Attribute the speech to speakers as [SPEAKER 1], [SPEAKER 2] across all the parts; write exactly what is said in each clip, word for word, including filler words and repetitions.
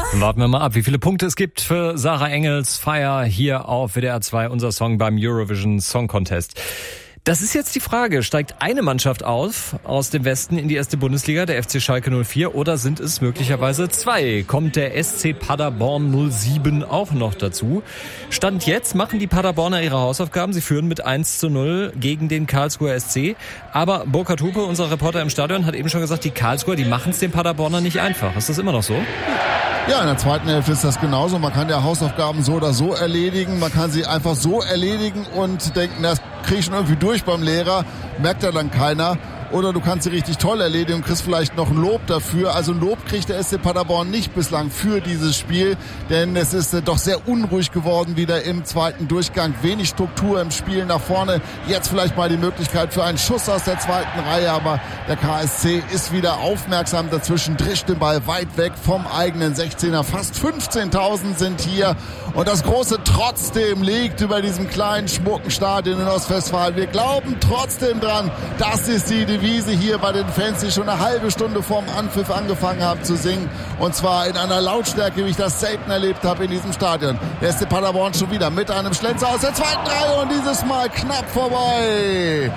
[SPEAKER 1] Warten wir mal ab, wie viele Punkte es gibt für Sarah Engels Fire hier auf W D R zwei, unser Song beim Eurovision Song Contest. Das ist jetzt die Frage, steigt eine Mannschaft auf aus dem Westen in die erste Bundesliga, der F C Schalke null vier, oder sind es möglicherweise zwei? Kommt der S C Paderborn null sieben auch noch dazu? Stand jetzt machen die Paderborner ihre Hausaufgaben. Sie führen mit eins zu null gegen den Karlsruher S C. Aber Burkhard Hupe, unser Reporter im Stadion, hat eben schon gesagt, die Karlsruher, die machen es den Paderborner nicht einfach. Ist das immer noch so?
[SPEAKER 2] Ja, in der zweiten Hälfte ist das genauso. Man kann ja Hausaufgaben so oder so erledigen. Man kann sie einfach so erledigen und denken, das kriege ich schon irgendwie durch beim Lehrer. Merkt ja dann keiner. Oder du kannst sie richtig toll erledigen und kriegst vielleicht noch ein Lob dafür. Also ein Lob kriegt der S C Paderborn nicht bislang für dieses Spiel, denn es ist äh, doch sehr unruhig geworden wieder im zweiten Durchgang. Wenig Struktur im Spiel nach vorne. Jetzt vielleicht mal die Möglichkeit für einen Schuss aus der zweiten Reihe, aber der K S C ist wieder aufmerksam dazwischen, drischt den Ball weit weg vom eigenen sechzehner. Fast fünfzehntausend sind hier und das große Trotzdem liegt über diesem kleinen, schmucken Stadion in Ostwestfalen. Wir glauben trotzdem dran, das ist die Devise hier bei den Fans, die schon eine halbe Stunde vorm Anpfiff angefangen haben zu singen. Und zwar in einer Lautstärke, wie ich das selten erlebt habe in diesem Stadion. Der S C Paderborn schon wieder mit einem Schlenzer aus der zweiten Reihe und dieses Mal knapp vorbei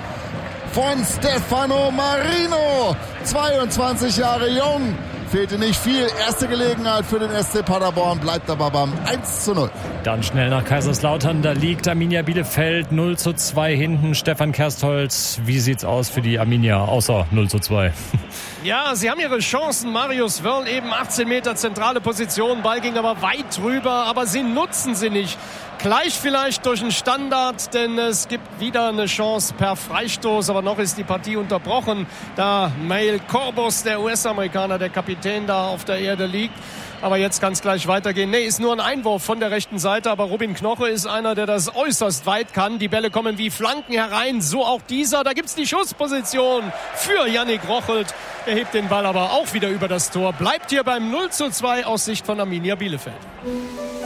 [SPEAKER 2] von Stefano Marino. zweiundzwanzig Jahre jung. Fehlte nicht viel. Erste Gelegenheit für den S C Paderborn, bleibt aber beim eins zu null.
[SPEAKER 1] Dann schnell nach Kaiserslautern, da liegt Arminia Bielefeld null zu zwei hinten. Stefan Kerstholz, wie sieht's aus für die Arminia, außer null zu zwei?
[SPEAKER 3] Ja, sie haben ihre Chancen. Marius Wörl eben achtzehn Meter zentrale Position, Ball ging aber weit drüber, aber sie nutzen sie nicht. Gleich vielleicht durch einen Standard, denn es gibt wieder eine Chance per Freistoß, aber noch ist die Partie unterbrochen, da Mail Corbus, der U S-Amerikaner, der Kapitän, da auf der Erde liegt. Aber jetzt kann es gleich weitergehen. Nee, ist nur ein Einwurf von der rechten Seite, aber Robin Knoche ist einer, der das äußerst weit kann. Die Bälle kommen wie Flanken herein, so auch dieser. Da gibt's die Schussposition für Yannick Rochelt. Er hebt den Ball aber auch wieder über das Tor. Bleibt hier beim null zu zwei aus Sicht von Arminia Bielefeld.